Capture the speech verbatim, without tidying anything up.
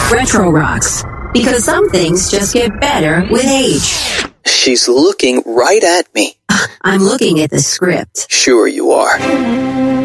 Retro Rocks. Because some things just get better with age. She's looking right at me. I'm looking at the script. Sure you are.